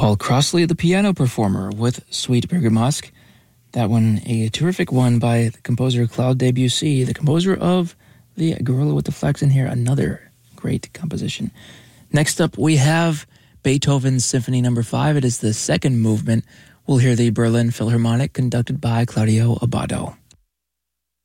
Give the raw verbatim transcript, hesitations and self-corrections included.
Paul Crossley, the piano performer, with Suite Bergamasque. That one, a terrific one by the composer Claude Debussy, the composer of The Gorilla with the Flax in Hair, another great composition. Next up, we have Beethoven's Symphony Number five. It is the second movement. We'll hear the Berlin Philharmonic conducted by Claudio Abbado.